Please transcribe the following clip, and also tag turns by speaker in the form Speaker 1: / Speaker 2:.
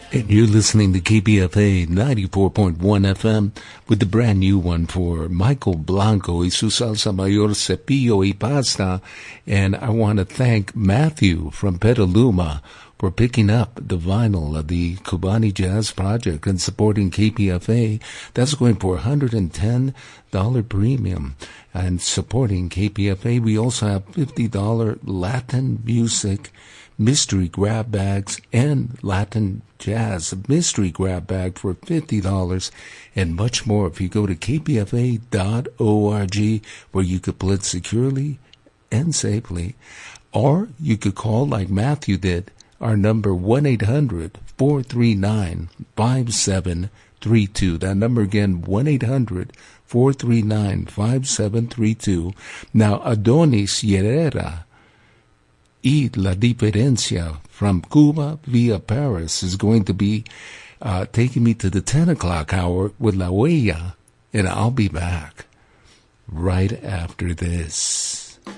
Speaker 1: And you're listening to KPFA 94.1 FM with the brand new one for Michael Blanco y su salsa mayor cepillo y pasta. And I want to thank Matthew from Petaluma for picking up the vinyl of the Cubani Jazz Project and supporting KPFA. That's going for $110 premium. And supporting KPFA, we also have $50 Latin music mystery grab bags and Latin jazz mystery grab bag for $50 and much more if you go to kpfa.org, where you could play securely and safely. Or you could call like Matthew did, our number 1-800-439-5732. That number again, 1-800-439-5732. Now, Adonis Herrera y La Diferencia from Cuba via Paris is going to be taking me to the 10 o'clock hour with La Huella, and I'll be back right after this.